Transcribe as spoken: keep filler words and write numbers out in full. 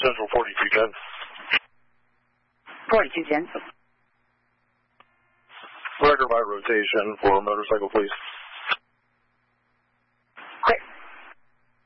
Central forty-two ten. forty-two ten. Record by rotation for motorcycle, please.